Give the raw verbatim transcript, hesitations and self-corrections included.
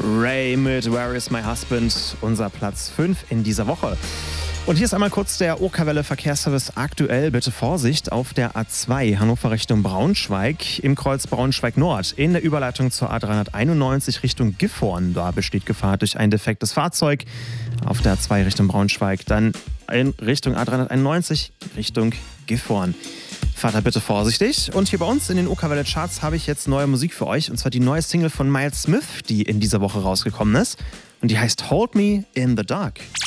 Ray mit Where is my husband? Unser Platz fünf in dieser Woche. Und hier ist einmal kurz der OK-Welle Verkehrsservice aktuell. Bitte Vorsicht auf der A zwei Hannover Richtung Braunschweig im Kreuz Braunschweig Nord. In der Überleitung zur A dreihunderteinundneunzig Richtung Gifhorn. Da besteht Gefahr durch ein defektes Fahrzeug. Auf der A zwei Richtung Braunschweig dann in Richtung A dreihunderteinundneunzig Richtung Gifhorn. Fahrt da bitte vorsichtig. Und hier bei uns in den OK-Welle Charts habe ich jetzt neue Musik für euch. Und zwar die neue Single von Miles Smith, die in dieser Woche rausgekommen ist. Und die heißt Hold Me in the Dark.